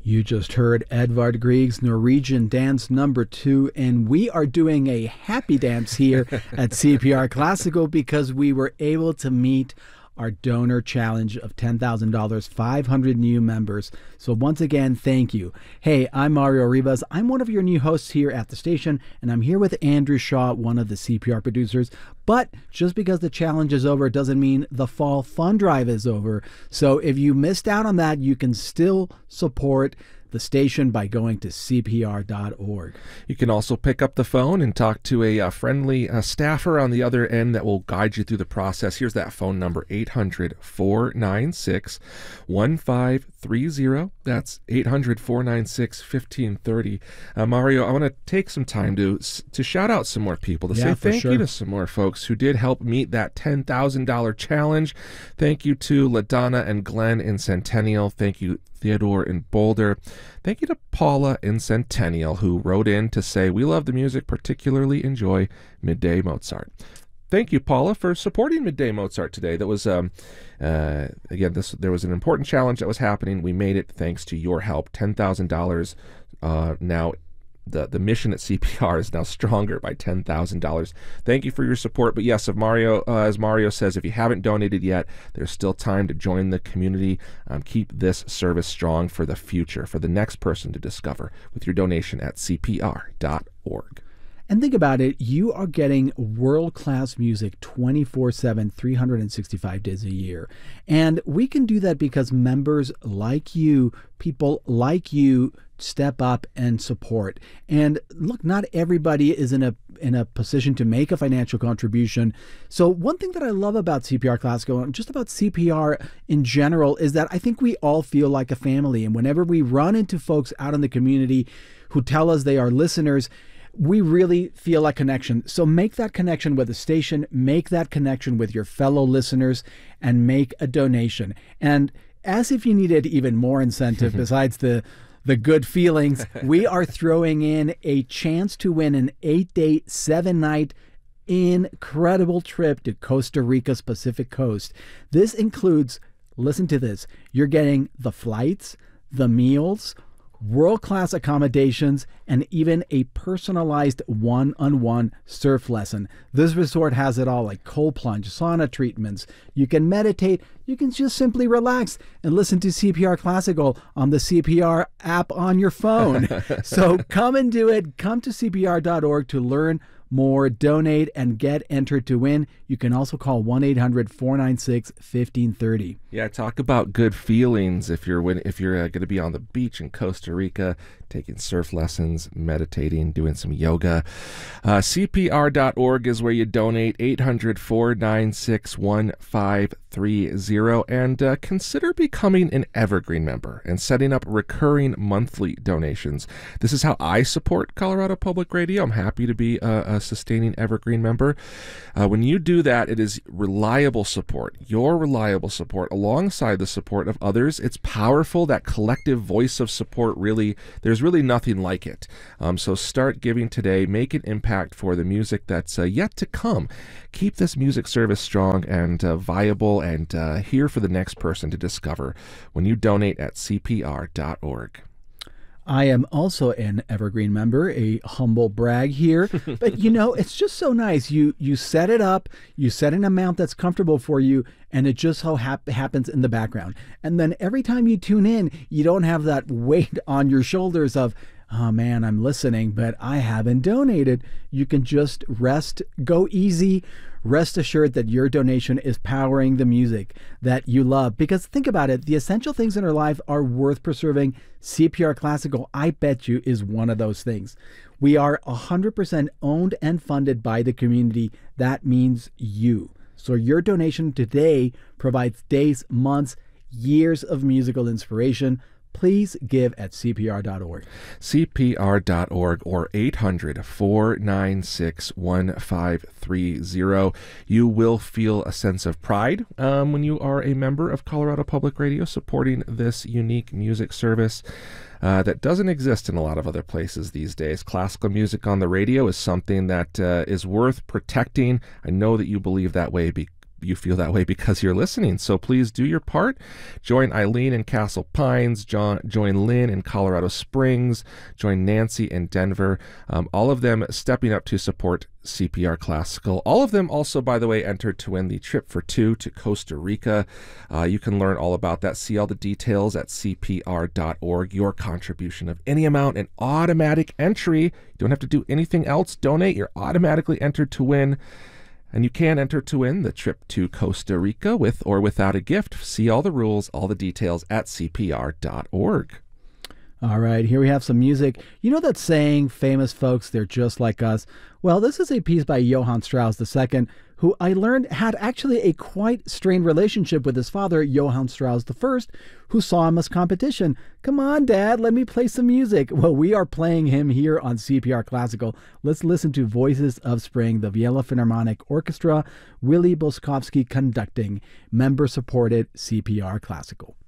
You just heard Edvard Grieg's Norwegian Dance number 2, and we are doing a happy dance here at CPR Classical because we were able to meet our donor challenge of $10,000, 500 new members. So once again, thank you. Hey, I'm Mario Rivas. I'm one of your new hosts here at the station, and I'm here with Andrew Shaw, one of the CPR producers. But just because the challenge is over doesn't mean the fall fund drive is over. So if you missed out on that, you can still support the station by going to CPR.org. You can also pick up the phone and talk to a friendly staffer on the other end that will guide you through the process. Here's that phone number, 800-496-1530. That's 800-496-1530. Mario, I want to take some time to shout out some more people, to say thank you to some more folks who did help meet that $10,000 challenge. Thank you to LaDonna and Glenn in Centennial. Thank you, Theodore in Boulder. Thank you to Paula in Centennial, who wrote in to say, we love the music, particularly enjoy Midday Mozart. Thank you, Paula, for supporting Midday Mozart today. That was, again, there was an important challenge that was happening. We made it thanks to your help. $10,000 now. The mission at CPR is now stronger by $10,000. Thank you for your support. But yes, as Mario says, if you haven't donated yet, there's still time to join the community. Keep this service strong for the future, for the next person to discover with your donation at CPR.org. And think about it, you are getting world-class music 24/7, 365 days a year. And we can do that because members like you, people like you, step up and support. And look, not everybody is in a position to make a financial contribution. So one thing that I love about CPR Classical and just about CPR in general is that I think we all feel like a family. And whenever we run into folks out in the community who tell us they are listeners, we really feel a connection. So make that connection with the station, make that connection with your fellow listeners, and make a donation. And as if you needed even more incentive besides the good feelings, we are throwing in a chance to win an 8-day, 7-night incredible trip to Costa Rica's Pacific Coast. This includes, listen to this, you're getting the flights, the meals, world-class accommodations, and even a personalized one-on-one surf lesson. This resort has it all, like cold plunge, sauna treatments. You can meditate. You can just simply relax and listen to CPR Classical on the CPR app on your phone. So come and do it. Come to CPR.org to learn more, donate, and get entered to win. You can also call 1-800-496-1530. Yeah, talk about good feelings if you're going to be on the beach in Costa Rica, taking surf lessons, meditating, doing some yoga. CPR.org is where you donate, 800-496-1530, and consider becoming an Evergreen member and setting up recurring monthly donations. This is how I support Colorado Public Radio. I'm happy to be a sustaining Evergreen member. When you do that, it is reliable support, your reliable support, alongside the support of others. It's powerful. That collective voice of support, there's really nothing like it. So start giving today. Make an impact for the music that's yet to come. Keep this music service strong and viable, and here for the next person to discover when you donate at CPR.org. I am also an Evergreen member, a humble brag here. But, it's just so nice. You set it up, you set an amount that's comfortable for you, and it just so happens in the background. And then every time you tune in, you don't have that weight on your shoulders of, oh man, I'm listening, but I haven't donated. You can just rest, go easy, rest assured that your donation is powering the music that you love. Because think about it, the essential things in our life are worth preserving. CPR Classical, I bet you, is one of those things. We are 100% owned and funded by the community. That means you. So your donation today provides days, months, years of musical inspiration. Please give at CPR.org. CPR.org or 800-496-1530. You will feel a sense of pride when you are a member of Colorado Public Radio supporting this unique music service that doesn't exist in a lot of other places these days. Classical music on the radio is something that is worth protecting. I know that you believe that way you feel that way because you're listening. So please do your part. Join Eileen in Castle Pines, join Lynn in Colorado Springs, join Nancy in Denver, all of them stepping up to support CPR Classical. All of them also, by the way, entered to win the trip for two to Costa Rica. You can learn all about that, see all the details at CPR.org. Your contribution of any amount, an automatic entry. You don't have to do anything else. Donate. You're automatically entered to win. And you can enter to win the trip to Costa Rica with or without a gift. See all the rules, all the details at CPR.org. All right, here we have some music. You know that saying, famous folks, they're just like us? Well, this is a piece by Johann Strauss II, who I learned had actually a quite strained relationship with his father, Johann Strauss I, who saw him as competition. Come on, Dad, let me play some music. Well, we are playing him here on CPR Classical. Let's listen to Voices of Spring, the Vienna Philharmonic Orchestra, Willy Boskovsky conducting, member-supported CPR Classical.